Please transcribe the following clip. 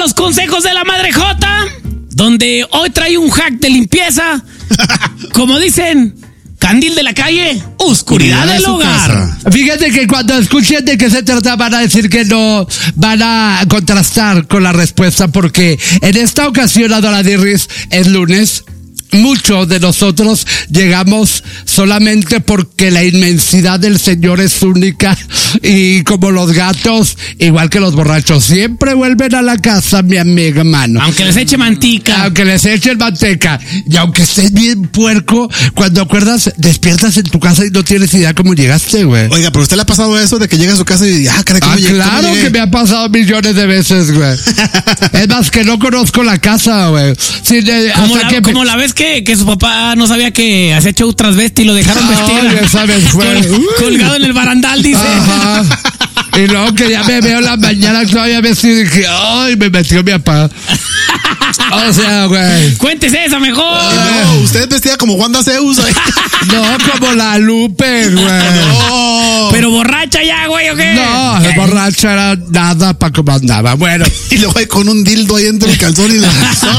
los consejos de la Madre Jota, donde hoy trae un hack de limpieza. Como dicen, candil de la calle, oscuridad del hogar. Fíjate que cuando escuchen de qué se trata van a decir que no van a contrastar con la respuesta, porque en esta ocasión, Adoradirris, es lunes. Muchos de nosotros llegamos solamente porque la inmensidad del Señor es única, y como los gatos, igual que los borrachos, siempre vuelven a la casa, mi amiga, hermano. Aunque les eche manteca. Aunque les echen manteca. Y aunque estés bien puerco, cuando acuerdas, despiertas en tu casa y no tienes idea cómo llegaste, güey. Oiga, pero ¿usted le ha pasado eso de que llega a su casa y caray, ¿cómo llegué? Claro que me ha pasado millones de veces, güey. Es más, que no conozco la casa, güey. Sí, como la vez que su papá no sabía que hacía show transvesti y lo dejaron vestir. Esa vez fue. Colgado en el barandal, dice. Ajá. Y luego que ya me veo en la mañana todavía vestido y dije, ay, me metió mi papá. O sea, güey. Cuéntese esa mejor. No, usted vestía como Wanda Zeus. No, como la Lupe, güey. No. Pero borracha ya, güey, ¿o qué? No, borracha era nada para como andaba. Bueno. Y luego con un dildo ahí entre el calzón y la...